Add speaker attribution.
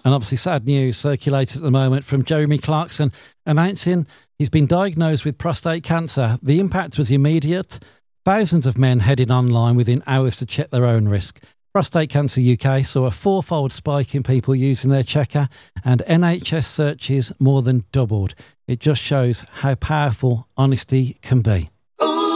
Speaker 1: And obviously sad news circulated at the moment from Jeremy Clarkson announcing he's been diagnosed with prostate cancer. The impact was immediate. Thousands of men headed online within hours to check their own risk. Prostate Cancer UK saw a fourfold spike in people using their checker, and NHS searches more than doubled. It just shows how powerful honesty can be.